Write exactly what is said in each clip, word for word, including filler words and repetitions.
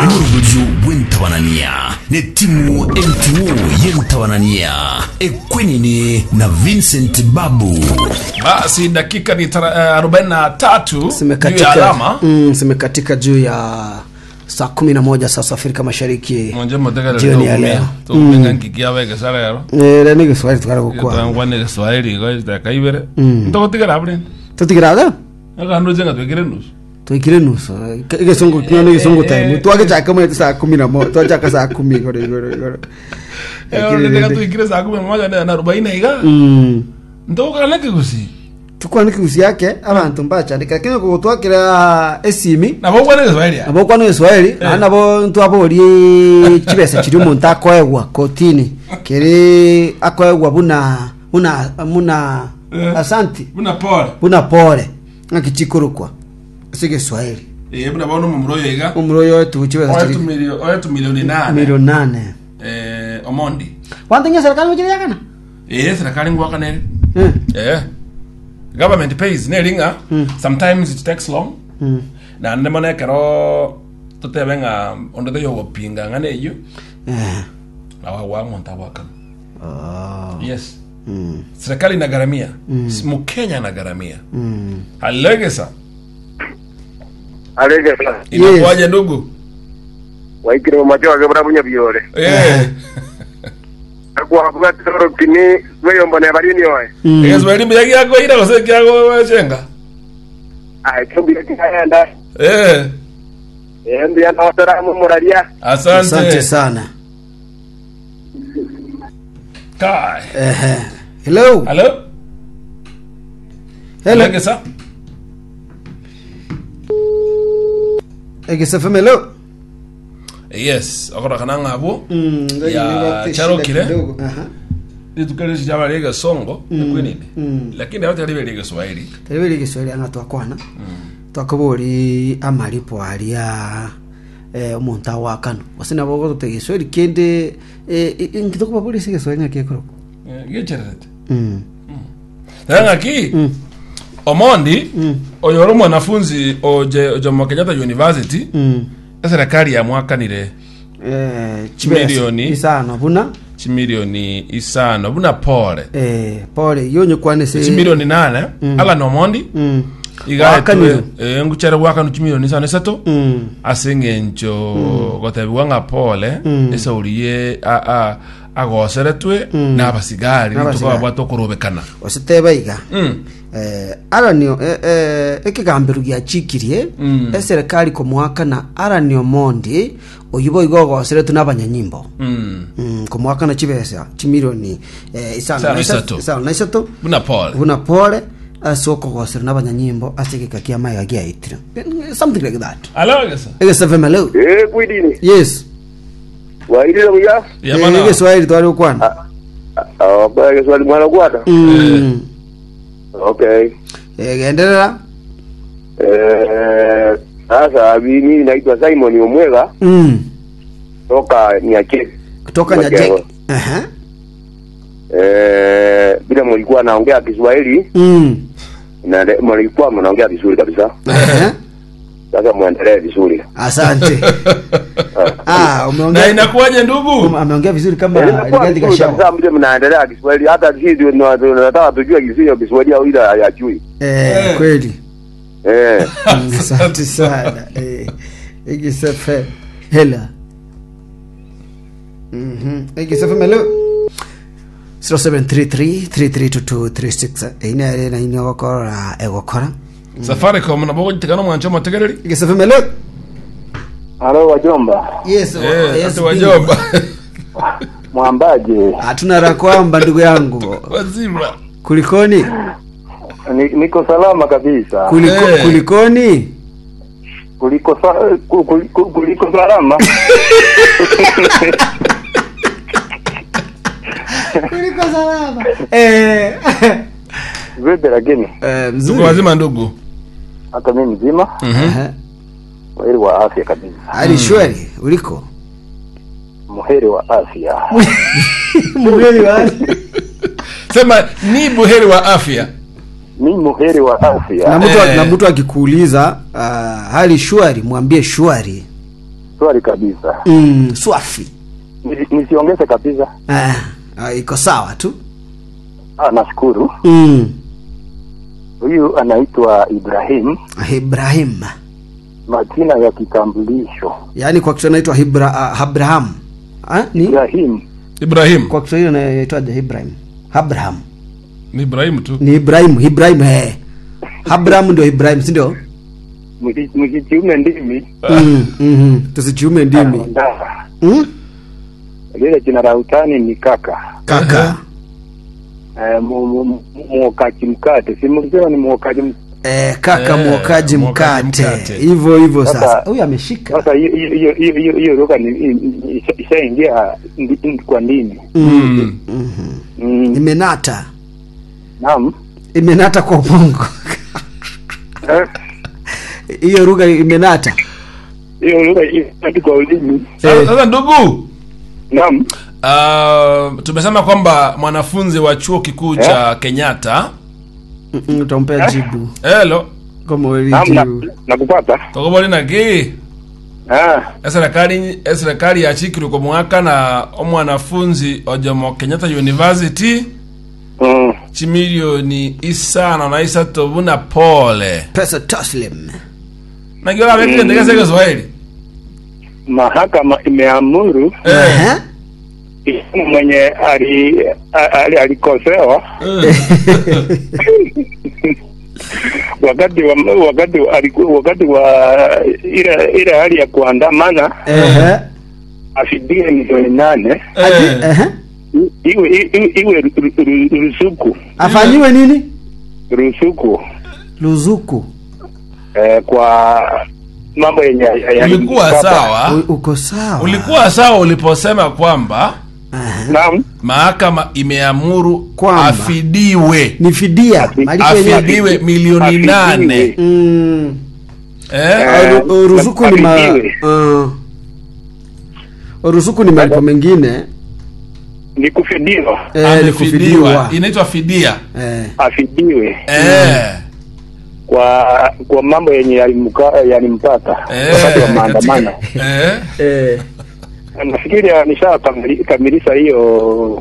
Muruguju wentawanania ne timu M T O yentawanania Equinini na Vincent Babu. Basi dakika ni arobaini na tatu juu ya alama. Mm, simekatika juu ya saa kumi na moja sasa Afrika Mashariki. Mwanje motega jioni ya leo. Tumenga nkikia wege sara yaro. Eh, nige Swahili tukara gukwa. Twangwane Swahili go ita kaibere. Ndokotigara abure. Tutigara? Aka ndo jenga twekire nusu. Twekire nusu. Ige songo kinyone ige songo time. Twage chaka mwe saa kumi na moja. Twachaka saa kumi gore gore gore. Eh, ndeka twekire saa kumi na moja na arobaini iga. Mm. Ndoka leke gusi. Tukwa niki yake abantu mbacha ndikakine ko twakira esimi nabo kwane Swahili nabo kwane Swahili nabo ntwabori kibese kiri mu ntakoegwa kotini kiri akoegwa buna buna muna asanti buna pole buna pole ngakichikurukwa sige Swahili eh buna bono mumuroyo iga umuroyo wetu kibese kiri milioni oyetu milioni nane milioni nane eh Omondi wantenya serikali mujiri yakana eh serikali ngwaka nere eh eh government pays nelinga mm. sometimes it takes long mm. na ndemone kero totebenga ondote yo pinga ngane iyo eh awa wa monta waka oh yes mm. serikali na garamia mm. mukenya na garamia mm. alegesa alegesa inakuaje ndugu waikiro macho akabra bunya biore eh kwa kwa toro kini wewe mbona bari ni oe yes wewe mbi yako ida kose kyako chenga ai kumbi kikaenda eh eh ndia na tara mu muraria asante asante sana kai eh hello hello hello Egesa Egesa famelo yes akora kananga abo mm ya charo kile aha nitukale sijaba lega songo kwenini lakini hata libe lega Swahili libe lega Swahili anatwakwana twakabori amalipo alia eh umuntu awakano wasina bogo tutege Swahili kende eh ngitoko babuli sige Swahili ngakekoro gecherete mm tanga ki Omondi oyoro mwanafunzi oje Jomo Kenyatta University mm serikali ya mwaka nire eh milioni isano buna chimilioni isano buna pole eh pole yonye kwane se chimilioni nane mm. ala no Omondi mm igaitwe eh nguchere waka no chimilioni isano seto mm asengencho mm. gotebiwanga pole mm. esauriye a a agoseretwe mm. na basigari tuko bwato kurubekana ositebaiga mm. eh aranio eh, eh ekigambiro gya chikirie mm. eserikali ko mwaka na aranio Omondi oyibo igogo seretu nabanyanyimbo mm mm ko mwaka na chibesa chimilioni eh isano isano na isato buna pole buna pole asoko gosera nabanyanyimbo asigika kia maiga gya itira something like that hello gesa egesa famelo eh kuidini yes wairira buya ya bana egesa Swahili twali ukwana ah ba egesa Swahili mwana kwada mm okay eh endelea eh sasa mimi naitwa Simon Omwega mm toka Nyake kutoka Nyake aha eh bila mlikuwa naongea Kiswahili mm na mlikuwa mnaongea vizuri kabisa aha sasa muendelee vizuri asante ah umeongea na inakuaje ndugu ameongea vizuri kama Rigathi Gachagua sasa mje mnaendelea Kiswahili hata sisi ndio tunataka tujue Kiswahili Kiswahili au ila hayajui eh kweli eh asante sana eh igisefe hela mhm igisefe melo zero seven three three three three two two three six ina ina ina wakora egokora Safaricom na bogo tikano mwancho mategereri igisefe melo halo wajomba yes yes wajomba mwambaje hatuna la kwamba ndugu yangu wazima kulikoni niko salama kabisa kuliko kulikoni kuliko kuliko salama kuliko salama eh vipi lakini eh mzuri wazima ndugu hata mimi mzima mhm muheri wa afya kabisa ali shwari uliko muheri wa afya muheri wa afya sema ni buheri wa afya ni muheri wa afya na mtu eh. na mtu akikuuliza uh, hali shwari mwambie shwari swali kabisa. Mm, swafi. Nisi- Nisiongeze kabisa. Eh, ah, iko sawa tu. Ah, nashukuru. Mm. Huyu anaitwa Ibrahim, Ibrahim. majina ya kitambulisho. Yaani kwa Kiswahili anaitwa Ibra, uh, Abraham. Ah, ni Ibrahim. Ibrahim. kwa Kiswahili anaitwaje Ibrahim? Abraham. Ni Ibrahim tu. Ni Ibrahim, Ibrahim eh. Abraham ndio Ibrahim, si ndio? Mki- Mkichiume ndimi. Mm, mhm. Tusichume ndimi. Ndawa. Mm? Lile jina la utani ni kaka. Kaka. Eh, mu- mu- mu- mwokaji mkate. Si mlisema ni mwokaji mkate. Eh, kaka Eh, mwokaji mwokaji mkate. mkate. Hivyo hivyo sasa. Sasa- Huyu ameshika. Sasa hiyo hiyo hiyo hiyo hiyo lugha ni i- isha- ishaingia ndi- ndi- kwa ndimi. Mm. Mm, Imenata. naam. Imenata kwa ubongo. Eh, Hiyo lugha imenata. hiyo lugha iko kwa ulimi. Sasa sasa ndugu, Naam. uh, tumesema kwamba mwanafunzi wa chuo kikuu cha Kenyatta. Mm, utampea jibu. Hello. Kama wewe Naam, na- jibu. nakupata. Tokoboli na ki. Ah, Serikali serikali ya chikiri kwa mwaka na omwanafunzi Ojomo Kenyatta University mm. chimilioni isano na isa tobuna pole. Pesa taslim. Na gyola bekile ndege sege Swahili. Mahakama imeamuru Eh. Eh? ikiwa mwenye ali a- ali- alikosewa wakati wa wakati wa aliku- wakati wa ile ile hali ya kuandamana Eh. afidie milioni nane Eh. Eh. I- iwe iwe, iwe ru- ru- ru- rusuku Afanyiwe nini? rusuku Luzuku. eh, kwa mambo yenye ya- Ulikuwa ya- sawa. U- Uko sawa. Ulikuwa sawa uliposema kwamba Eh. Naam. mahakama imeamuru Kwamba. afidiwe Ni fidia. Malipo yenyewe. afidiwe milioni Afidiwe. nane. Mm. Eh? Eh. Ru- Ruzuku ni ma Afidiwe. uh, ruzuku ni malipo mengine Ni kufidiwa eh, ni Amefidiwa. kufidiwa Inaitwa fidia. eh. afidiwe Eh. kwa kwa mambo yenye yalimka yalimpata wakati wa Eh. maandamano. Eh. Eh. Nafikiri nishakamilisha hiyo.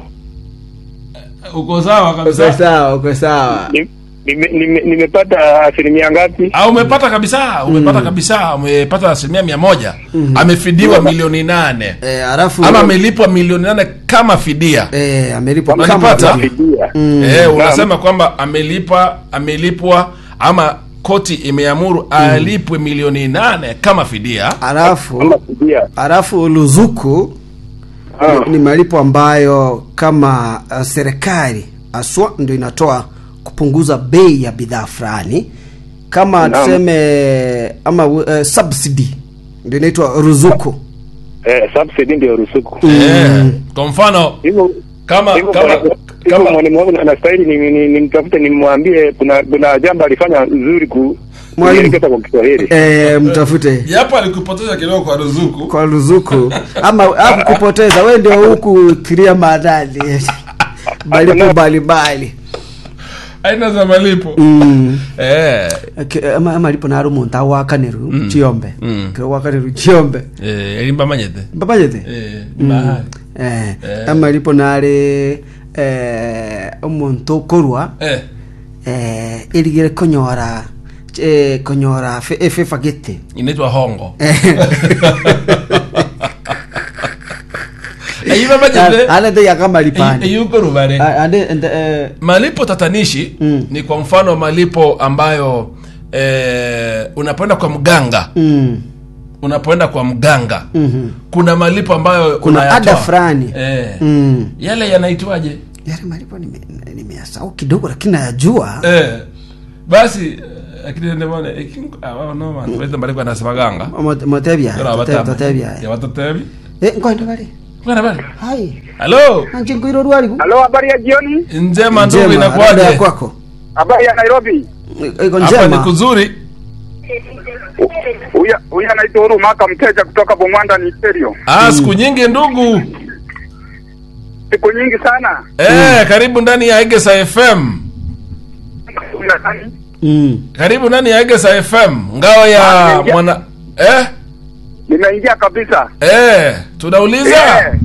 Uko sawa Uko kabisa. sawa, uko sawa. Ni- nime- nime- Nimepata asilimia ngapi? Au umepata kabisa, umepata kabisa, umepata asilimia mia moja. Amefidiwa milioni nane. Eh, alafu Ama amelipwa milioni nane kama fidia. eh amelipwa Kama kama alipata? fidia. Fidia. Eh, unasema kwamba amelipa amelipwa ama koti imeamuru alipwe milioni nane kama fidia. Alafu Kama fidia. alafu luzuku Ah. ni malipo ambayo kama uh, serikali aswa ndio inatoa kupunguza bei ya bidhaa fulani kama Naam. tuseme ama uh, subsidy ndio inaitwa ruzuku. Eh, subsidy ndio rusuku. Eh, kwa mfano Hivyo kama hivyo kama hivyo kama mwalimu wangu anastahili ni- ni- nimtafute nimwambie kuna kuna jambo alifanya nzuri ku Mwalimu. kuelekeza kwa Kiswahili. Eh, mtafute japo alikupoteza kidogo kwa ruzuku. kwa ruzuku ama hapo kupoteza wewe ndio huku kiria madali malipo mbalimbali Aina za malipo. mm. Eh. Ke- ama malipo na rumu ntawa kaneru chiombe Mm. ke wakaneru chiombe Eh, elimba manyete. babajete Eh, ni bahari. eh Eh. ama malipo nare eh omuntu korwa Eh. eh iligere konyora eh konyora fe efe fagete Inaitwa hongo. eh Elimba manyete. ale de yakamalipa Yuko rubare. ande eh Malipo tatanishi Mm. ni kwa mfano malipo ambayo eh, unapoenda kwa mganga, mm unapoenda kwa mganga mhm kuna malipo ambayo kuna unayatoa. ada fulani Eh. mm Yale yanaitwaje? yale malipo nime nimeyasahau kidogo lakini nayajua Eh. Basi eh, lakini ndio maana ikingo ah no man, wewe malipo anasema ganga. Mo- motebia Yora batama. motebia Ya watotebi. eh ngondo bali Bwana bwana. hai Hello. anje ngiro rwali Halo, habari ya jioni. Njema ndugu, Njema, labda ya inakuwaje? kwako Habari ya Nairobi. iko Hapa ni njema kuzuri. Huyu huyu anaitwa Huru Maka Mteja kutoka Bomwanda ni Stereo. Ah, siku nyingi ndugu. Siku nyingi sana. Eh, karibu ndani ya Egesa F M. mm Karibu ndani ya Egesa F M. Ngao ya Ah, nimeingia. mwana eh? Nimeingia kabisa. Eh, tunauliza. Eh.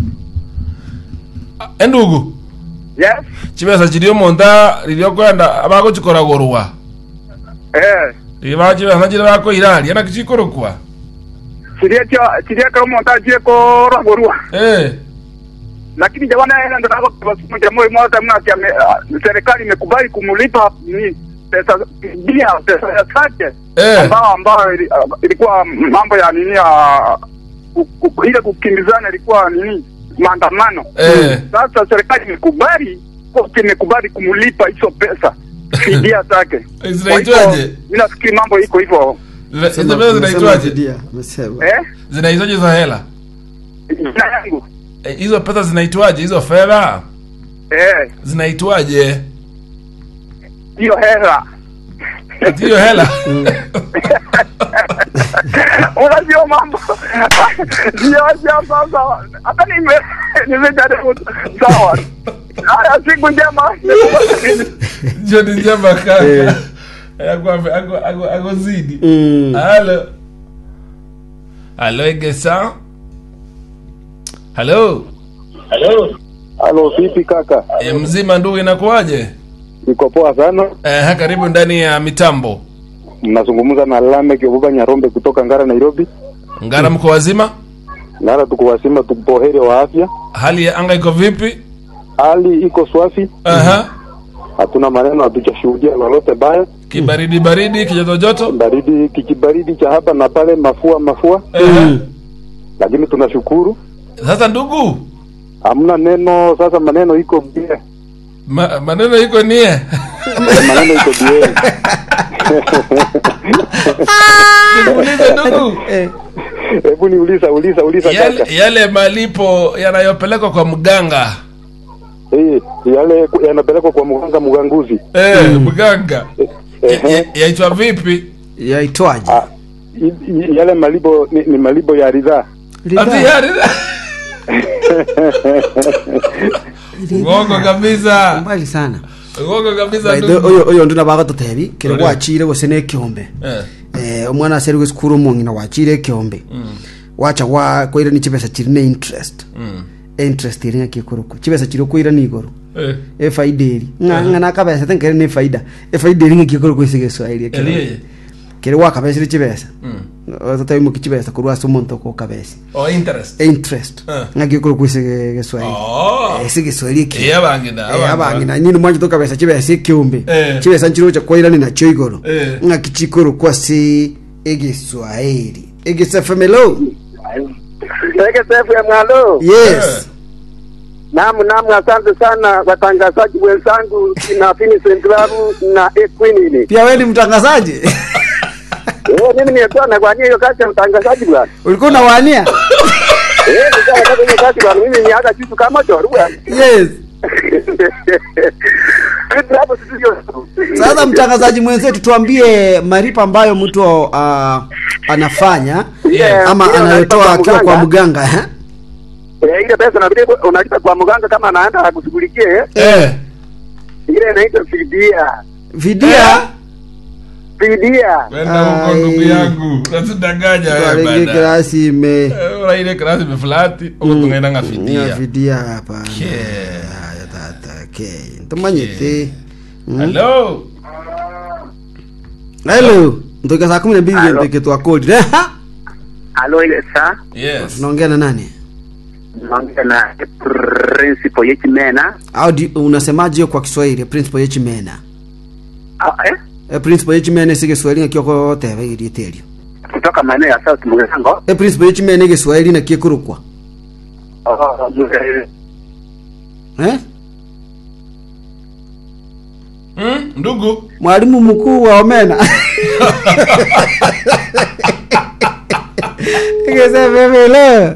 Endugu. Yes. Chibesa chirio monda rilio kwenda abago chikora gorwa. Eh. Riba chibesa chiro bako irali ana kichikorokwa. Siria cha siria kama montaje ko ragorua. Eh. Lakini jawana hela ndo nako kwa jambo moja mnatia serikali imekubali kumulipa ni pesa bila pesa ya kate. Eh. Ambao ambao ilikuwa mambo ya nini ya ile kukimbizana ilikuwa nini maandamano. Eh. Sasa serikali imekubali kwa imekubali kumulipa hizo pesa. Fidia zake. Zinaitwaje? Mimi nafikiri mambo iko hivyo. Hizo pesa zinaitwaje? Eh? Zinaitwaje za hela? Jina yangu. Hizo pesa zinaitwaje hizo fedha? Eh. Zinaitwaje? Hiyo hela. Hiyo hela. Unajua mambo. Sio sasa. Hata nime nimejaribu sawa. Haya siku njema. Joni njema kaka. Agwa agwa agwa agwa zidi. Hello. Hello Egesa. Hello. Hello. Hello, vipi kaka? E, mzima ndugu inakuaje? Niko poa sana. Eh, karibu ndani ya mitambo. Mnazungumza na Lame Kivuga Nyarombe kutoka Ngara Nairobi. Ngara mko wazima? Ngara tuko wazima, tupo heri wa afya. Hali ya anga iko vipi? Hali iko swafi. Aha. Hatuna maneno, hatujashuhudia lolote baya. Kibaridi baridi, kijoto joto? Baridi, kikibaridi cha hapa na pale, mafua mafua. Eh. Lakini tunashukuru. Sasa ndugu, hamna neno sasa, maneno iko bie. Ma, maneno iko nie. Maneno iko bie. Niulize ndugu. Hebu niuliza, uliza, uliza yale, yale malipo yanayopelekwa kwa mganga. Eh, yale yanapelekwa kwa mganga mganguzi. Eh, mm. Mganga. Eh, yaitwa vipi? Yaitwaje? Ah, yale malipo ni, ni malipo ya ridhaa. Ati ya ridhaa. Ngogo kabisa. Mbali sana. Ngogo kabisa ndugu. Oyo oyo nduna baga totebi kire gwachire gosene kiombe. Eh. Eh omwana aseri gwesikuru mungina wachire kiombe. Mm. Wacha wa koira ni chibesa chiri ne interest. Mm. Interest iri ngakikuruko. Chibesa chiri koira ni igoro. Eh. E faida iri. Nga na kabesa tenkere ne faida. E faida iri ngakikuruko isige Swahili. Eliye. Kire wa kabesa iri chibesa. Mm. Ototayi mu kichibesa kurwa sumonto ko kabesa. Oh interest. Interest. Ngakikuruko isige Swahili. Oh. Isige Swahili ki. Eh abangina abangina. Abangina nyine manje to kabesa chibesa kiombe. Chibesa chiro cha koira ni na choigoro. Ngakikuru kwa si ege Swahili. Ege safamelo. Ege safamelo. Yes. Naam, naam, asante sana watangazaji wenzangu na Vincent Klabu na Equinini. Pia wewe ni mtangazaji? Eh, mimi nilikuwa nawania hiyo kazi ya mtangazaji bwana. Ulikuwa unawania? Eh, nilikuwa nataka hiyo kazi bwana. Mimi ni hata kitu kama hicho bwana. Yes. Sasa mtangazaji mwenzetu, tuambie maripa ambayo mtu uh, anafanya yeah, ama anayotoa akiwa kwa mganga eh? Eh, ile pesa unabidi unalipa kwa mganga kama anaenda akushughulikie eh. Ile inaitwa fidia. Fidia? Fidia. Wenda huko ndugu yangu. Unatudanganya wewe bana. Ile klasi ime eh, ile klasi imeflati, uko tungeenda nga fidia. Fidia hapa. Yeah. Okay. Ntumanyete. Hello. Hello. Ndoka saa kumi na mbili ndike tu akodi. Hello ile saa? Yes. Tunaongea na nani? Naongea na Principal Yechimena. Au unasemaje kwa Kiswahili Principal Yechimena? Ah eh? E Principal Yechimena sige Swahili na kioko tebe ili telio. Kutoka maeneo ya South Mugango. E Principal Yechimena sige Swahili na kiekurukwa. Oh, eh? Hmm? Ndugu mwalimu mkuu wa omena. Ngeze bebele.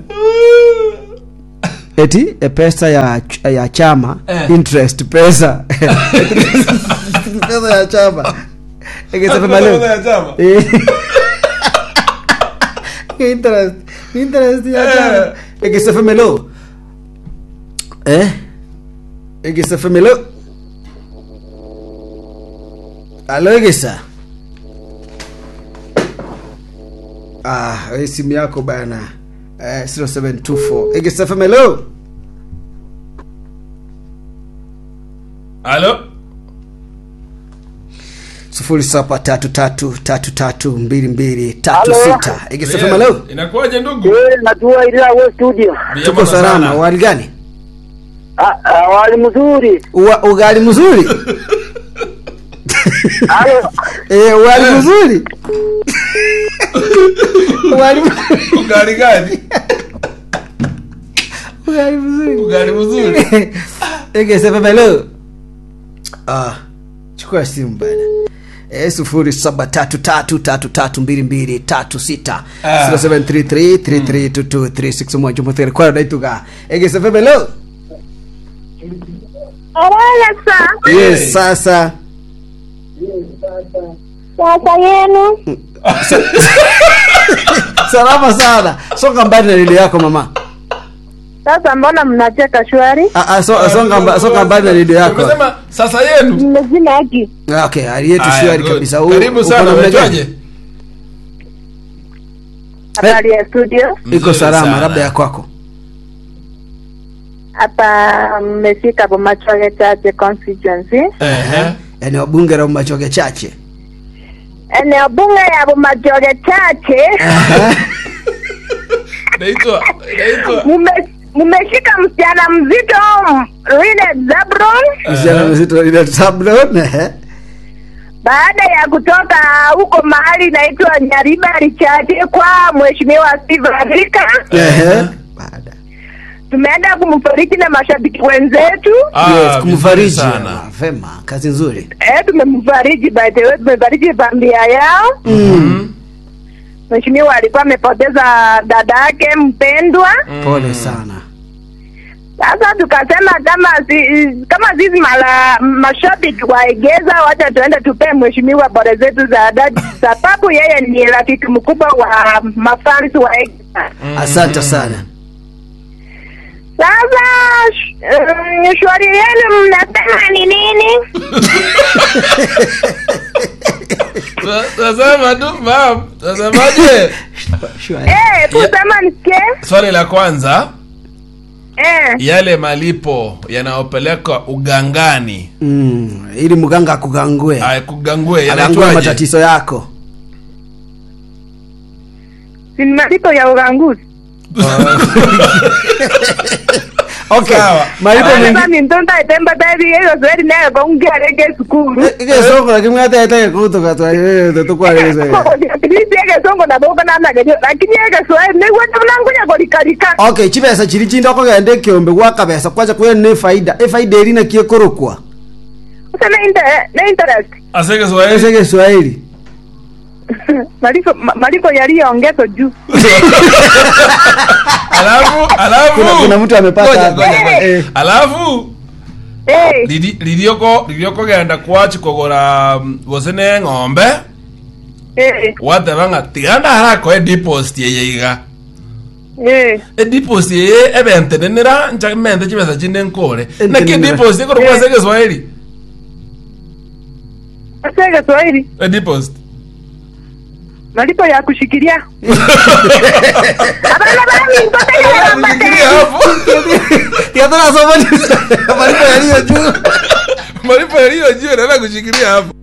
Eti e pesa ya ya chama eh. Interest pesa. Pesa ya chama. Ngeze bebele. Pesa ya chama. Interest. Interest ya chama. Ngeze bebele. Eh? Ngeze bebele. Alô, Egesa. Ah, wewe simu yako bana. Eh, zero seven two four. Ege F M hello. Hello. Sufuri saba tatu tatu tatu tatu mbili mbili tatu sita. Ege F M hello. Inakuwaje ndugu? Eh, najua ile wa studio. Tuko salama. Wali gani? Ah, wali mzuri. Uwa, ugali mzuri. Halo. Eh, wali mzuri. Wali ugali gani? Ugali mzuri. Ugali mzuri. Ege F M hello. Ah, chukua simu bana. Eh, sufuri saba tatu tatu tatu tatu mbili mbili tatu sita zero seven three three three three two two three six moja jumbe kwa daituga. Ege F M hello. Alasa. Yes, sasa. Sasa yenu. Salama sana. Songa mbali na redio yako mama. Sasa mbona mnacheka shwari? Ah ah so, songa mbali songa mbali na redio yako. Unasema sasa yenu. Mmezima haki. Okay, hali yetu shwari kabisa. Karibu sana unaje? Habari ya studio. Iko salama labda ya kwako. Hapa mmefika Bomachoge Chache constituency. Eh. Yaani wabunge wa Bomachoge Chache. Eneo bunge ya Bomachoge Chache. Naitwa naitwa Mume mmeshika msichana mzito Rene Zabron. Msichana mzito Rene Zabron. Baada ya kutoka huko mahali inaitwa Nyaribari Chache kwa mheshimiwa Steve Afrika. Eh. Baada Tumeenda kumfariji na mashabiki wenzetu. Ah, yes, kumfariji sana. Vema, kazi nzuri. Eh, tumemfariji by the way, tumefariji familia yao. Mhm. Mheshimiwa alikuwa amepoteza dada yake mpendwa. Mm. Pole sana. Sasa tukasema kama si, kama sisi mala mashabiki waegeza wacha tuende tupe mheshimiwa bora zetu za dada sababu yeye ni rafiki mkubwa wa mafans wa Egeza. Mm. Asante sana. Sasa uh, shwari yenu mnasema ni nini? Sasa tu mam, nasemaje? Eh, kusema nisikie. Swali la kwanza, Eh. yale malipo yanayopeleka ugangani. Mm, ili mganga akugangue. Ay, kugangue yanaitwa matatizo yako. Si malipo ya uganguzi. Okay. Malipo mengi. Sasa nintonda itemba tayari hiyo zoezi nayo kongia rege skulu. Ige songo lakini hata hata kutoka tu wewe tu kwa hizo. Ige songo na boga na nagejo lakini ige zoezi ni watu mlangunya golikalika. Okay, chibesa chiri chindo ko gende kiombe gwa kabesa kwacha kwa ne faida. E faida iri na kiekorokwa. Usana inter na interest. Asege Swahili. Asege Swahili. Malipo malipo yaliyoongezwa juu. Alafu alafu kuna, kuna mtu amepata hapa. Eh. Alafu eh lidi lidioko lidioko genda kwachi kogora gosene ngombe. Eh. Wate banga tiganda harako e deposit yeiga. Eh. E deposit ye ebente nenera nchamente chimesa chinde nkore. Na ki deposit ko kwa Asege Swahili. Asege Swahili. E deposit malipo ya kushikilia. Abana bani mtoto ya kushikilia hapo. Ya tena somo malipo yaliyo juu. Malipo yaliyo juu na kushikilia hapo.